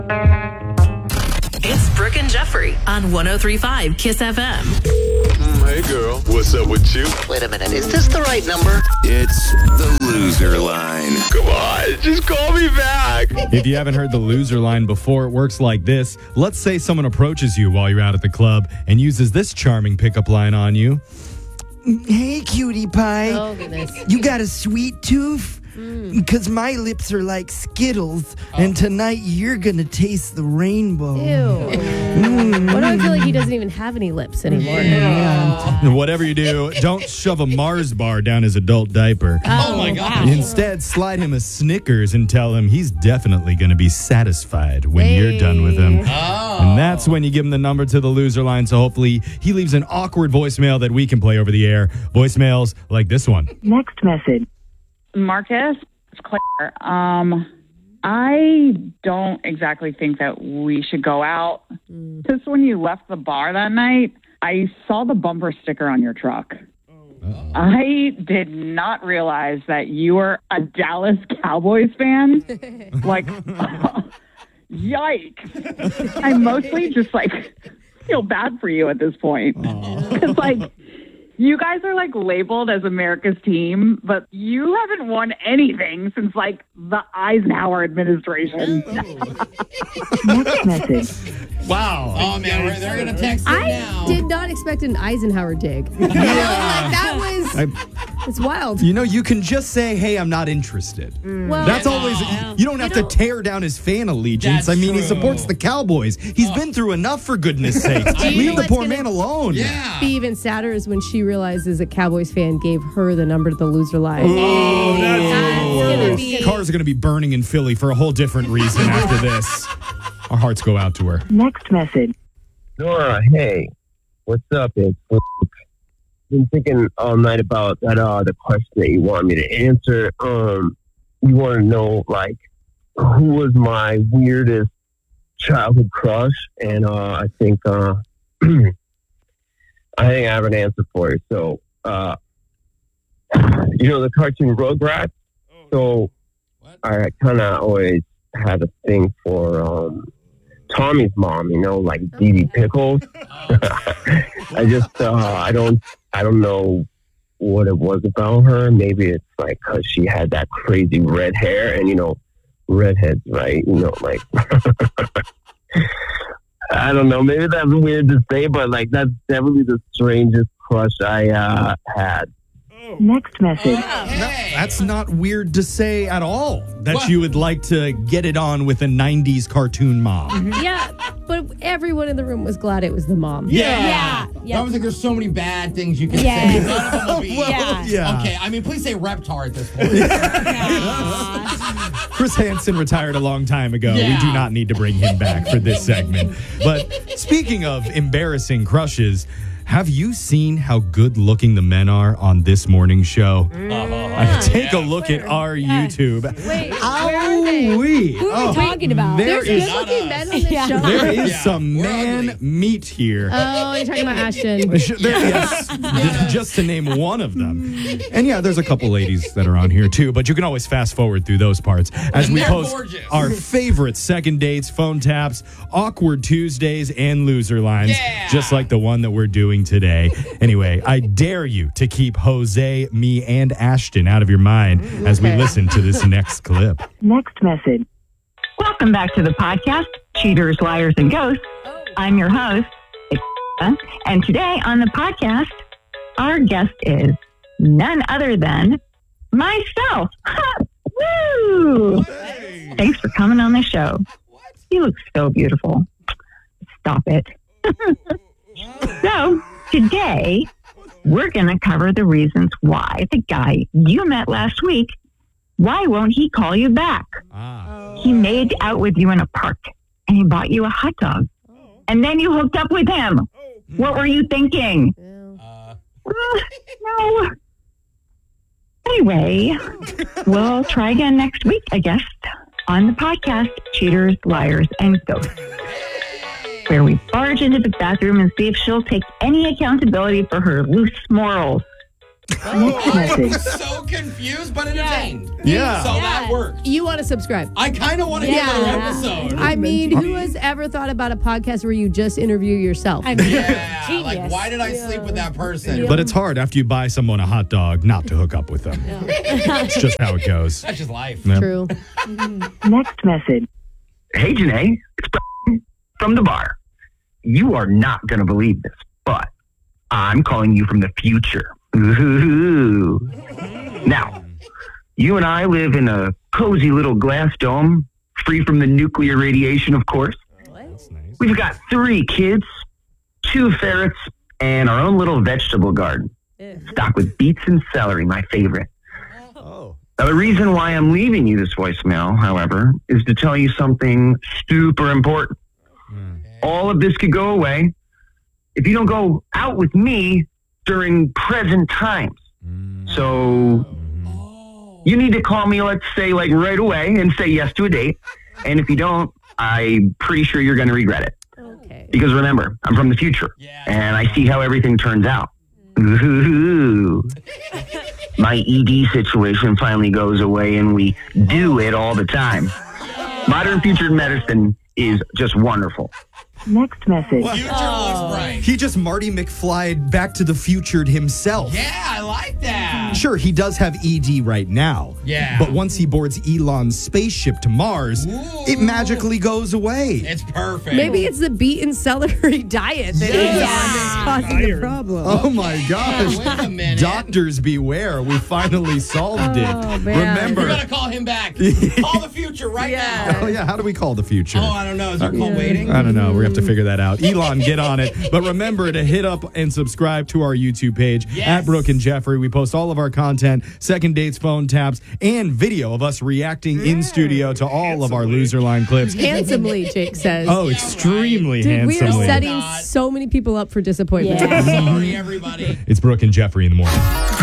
It's Brooke and Jeffrey on 103.5 KISS FM. Hey, girl. What's up with you? Wait a minute. Is this the right number? It's the loser line. Come on. Just call me back. If you haven't heard the loser line before, it works like this. Let's say someone approaches you while you're out at the club and uses this charming pickup line on you. Hey, cutie pie. Oh, goodness. You got a sweet tooth? Because my lips are like Skittles, and tonight you're going to taste the rainbow. Ew. Why do I feel like he doesn't even have any lips anymore? Whatever you do, don't shove a Mars bar down his adult diaper. Oh my God. Instead, slide him a Snickers and tell him he's definitely going to be satisfied when you're done with him. And that's when you give him the number to the loser line, so hopefully he leaves an awkward voicemail that we can play over the air. Voicemails like this one. Next message. Marcus, it's Claire. I don't exactly think that we should go out. Just when you left the bar that night, I saw the bumper sticker on your truck. I did not realize that you were a Dallas Cowboys fan. Like, yikes. I mostly just, feel bad for you at this point. Because, you guys are labeled as America's team, but you haven't won anything since the Eisenhower administration. Next message. Wow. Oh, man, they're going to text it now. I did not expect an Eisenhower dig. That was, it's wild. You know, you can just say, hey, I'm not interested. Well, That's always, you don't have to tear down his fan allegiance. That's He true. supports the Cowboys. He's been through enough, for goodness sake. you know Leave the what's poor gonna man alone. Yeah. be even sadder is when she realizes a Cowboys fan gave her the number to the loser line. Oh, That's gonna be- Cars are going to be burning in Philly for a whole different reason after this. Our hearts go out to her. Next message. Nora, hey, what's up? It's Luke. Been thinking all night about that the question that you want me to answer. You want to know who was my weirdest childhood crush, and I think I have an answer for you. So, the cartoon Rugrats. So, I kind of always had a thing for Tommy's mom, Dee Dee Pickles. I just, I don't know what it was about her. Maybe it's because she had that crazy red hair, and redheads, right? I don't know. Maybe that's weird to say, but that's definitely the strangest crush I had. Next message. That's not weird to say at all, that you would like to get it on with a 90s cartoon mom. Yeah, but everyone in the room was glad it was the mom. Yeah. I was there's so many bad things you can say. None of them will be. Yeah. Okay, I mean, please say Reptar at this point. Chris Hansen retired a long time ago. We do not need to bring him back for this segment. But speaking of embarrassing crushes, have you seen how good looking the men are on this morning show? Take a look at our YouTube. Wait, where are they? Who are we talking about? There's good-looking men on this show? There is some man meat here. Oh, you're talking about Ashton. Yes, just to name one of them. And there's a couple ladies that are on here too, but you can always fast forward through those parts as we post our favorite second dates, phone taps, awkward Tuesdays, and loser lines, just like the one that we're doing today. Anyway, I dare you to keep Jose, me, and Ashton out of your mind as we listen to this next clip. Next message. Welcome back to the podcast, Cheaters, Liars, and Ghosts. I'm your host, and today on the podcast, our guest is none other than myself. Woo! Thanks for coming on the show. You look so beautiful. Stop it. So, today, we're going to cover the reasons why the guy you met last week, why won't he call you back? He made out with you in a park, and he bought you a hot dog. And then you hooked up with him. What were you thinking? No. Anyway, we'll try again next week, I guess, on the podcast, Cheaters, Liars, and Ghosts, where we barge into the bathroom and see if she'll take any accountability for her loose morals. Next message. So confused, but entertained. Yeah. So that worked. You want to subscribe. I kind of want to hear another episode. I mean, who has ever thought about a podcast where you just interview yourself? Yeah. Genius. Like, why did I sleep with that person? But it's hard after you buy someone a hot dog not to hook up with them. It's just how it goes. That's just life. Yeah. True. Next message. Hey, Janae, it's Brian from the bar. You are not going to believe this, but I'm calling you from the future. Ooh. Now, you and I live in a cozy little glass dome, free from the nuclear radiation, of course. That's nice. We've got 3 kids, 2 ferrets, and our own little vegetable garden, stocked with beets and celery, my favorite. Oh. Now, the reason why I'm leaving you this voicemail, however, is to tell you something super important. All of this could go away if you don't go out with me during present times. So you need to call me, let's say, like right away and say yes to a date. And if you don't, I'm pretty sure you're going to regret it. Okay. Because remember, I'm from the future, and I see how everything turns out. Ooh. My ED situation finally goes away, and we do it all the time. Modern future medicine is just wonderful. Next message. Future looks bright. He just Marty McFly'd Back to the Futured himself. Yeah, I like that. Sure, he does have ED right now. Yeah. But once he boards Elon's spaceship to Mars, it magically goes away. It's perfect. Maybe it's the beet and celery diet that is causing the problem. Oh my gosh. Wait a minute. Doctors beware. We finally solved it. Oh, man. Remember. We gotta call him back. Call the future right now. Oh, yeah. How do we call the future? Oh, I don't know. Is there call waiting? I don't know. We have to figure that out. Elon, get on it. But remember to hit up and subscribe to our YouTube page at Brooke and Jeffrey. We post all of our content, second dates, phone taps, and video of us reacting in studio to all of our loser line clips. Handsomely, Jake says. Oh, extremely Dude, we handsomely. are setting so many people up for disappointment. Sorry, everybody. It's Brooke and Jeffrey in the morning.